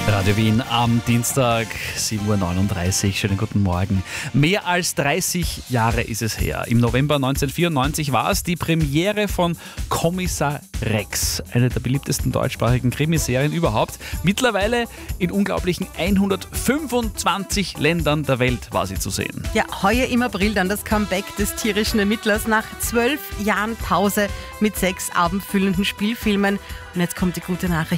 Radio Wien am Dienstag, 7.39 Uhr. Schönen guten Morgen. Mehr als 30 Jahre ist es her. Im November 1994 war es die Premiere von Kommissar Rex, eine der beliebtesten deutschsprachigen Krimiserien überhaupt. Mittlerweile in unglaublichen 125 Ländern der Welt war sie zu sehen. Ja, heuer im April dann das Comeback des tierischen Ermittlers nach 12 Jahren Pause mit 6 abendfüllenden Spielfilmen. Und jetzt kommt die gute Nachricht.